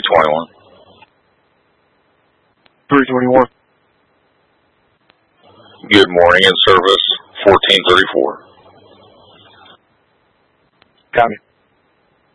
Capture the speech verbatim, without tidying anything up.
twenty-one. three twenty-one. Good morning, in service fourteen thirty-four. Copy.